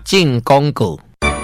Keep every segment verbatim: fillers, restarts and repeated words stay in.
进广告。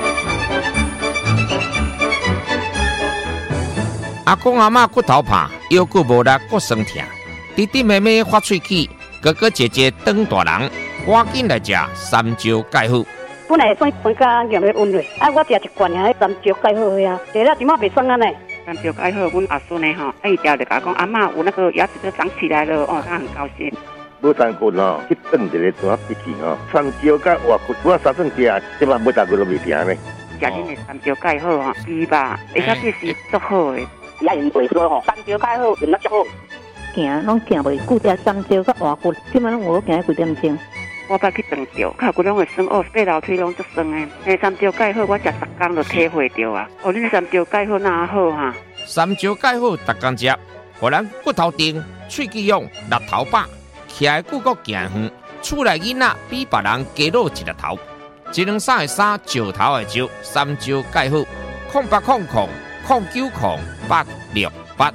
阿公阿嬷骨头怕，腰骨无力，骨酸痛，弟弟妹妹发喙齿，哥哥姐姐长大人，赶紧来食三椒钙好。 本来酸酸甲咸咧温热，啊，我食一罐啊，三椒钙好呀，食了即马袂酸啊呢。 三椒钙好，阮阿孙呢吼，啊伊条就甲讲阿嬷有那个牙齿都长起来了哦，他很高兴。 无三棍吼，去炖一个大笔记吼，三椒甲活骨，我三顿食，即马每大棍都袂甜呢。 食恁的三椒钙好吼，猪吧，而且这是足好的。 也用袂说吼，三椒钙好，用得足好。 行拢行袂久，食三椒甲活骨，即马拢有行几点钟。 我捌去长照，脚骨拢会酸，哦，爬楼梯拢足酸的。诶，三椒钙好，我食十工就体会到啊。哦，恁三椒钙好哪好哈？ 三椒钙好，逐工食，互咱骨头硬、喙齿勇、力头饱，徛的久阁行远。厝内囡仔比别人加老一粒头，一两三的三，石头的石，三椒钙好，空八空空空九空八六八。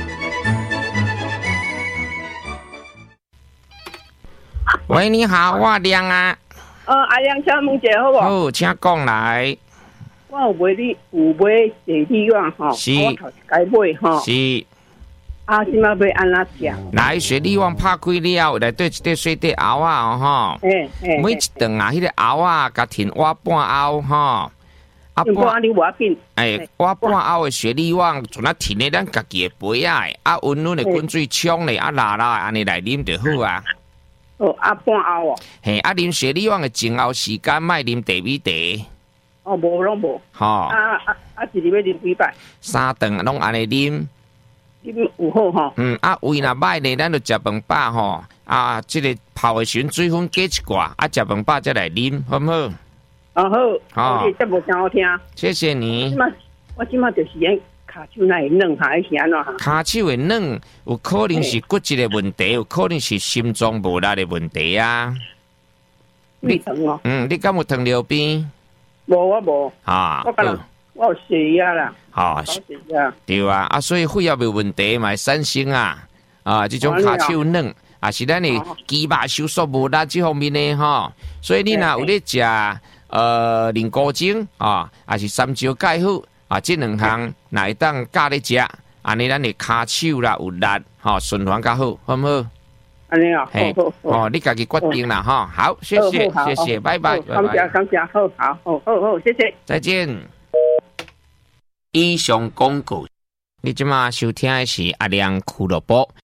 喂，你好，我亮啊。 呃，阿亮，请问一下好无？ 好，请讲来。 我有买你有买雪梨丸吼， 是， 我头该买吼。 是。 啊，即马要安怎食？ 来，雪梨丸拍开了，内底一块水底熬啊，哦吼。 诶诶。 每一顿啊，迄个熬啊，甲填碗半熬吼。 啊，半你我紧。 诶，碗半熬的雪梨丸，全啊填咧咱家己的杯啊，啊温润的滚水冲咧，啊辣辣安尼来啉就好啊。 哦，啊半熬哦。 嘿，啊啉雪梨丸的前后时间，莫啉茶米茶。 哦，无拢无。 吼。 啊啊啊！一日要啉几摆？ 三顿拢安尼啉。 啉有好吼。 嗯，啊胃若歹咧，咱就食饭饱吼。啊，即、这个泡的时阵水分加一寡，啊食饭饱再来啉，好唔好？ 哦好。 好。 你这无真好听。 谢谢你。 即马我即马就是用骹手那会软下，是安怎哈？ 骹手会软，有可能是骨质的问题，有可能是心脏无力的问题啊。 你疼哦？ 嗯，你敢有糖尿病？ 无，我无。 啊， 我可能我有血压啦。 好，对啊，啊，所以血压有问题嘛，产生啊，啊，这种骹手软，啊是咱的肌肉收缩无力这方面的哈，所以你若有咧食呃菱骨精啊，还是三椒钙好啊，这两项哪会当加咧食，安尼咱的骹手啦有力，哈，循环较好，好唔好？ 安尼啊，好好哦，你家己决定啦哈，好，谢谢，谢谢，拜拜， 感谢感谢，好好好好好，谢谢， 再见。以上广告，你即马收听的是阿亮俱乐部。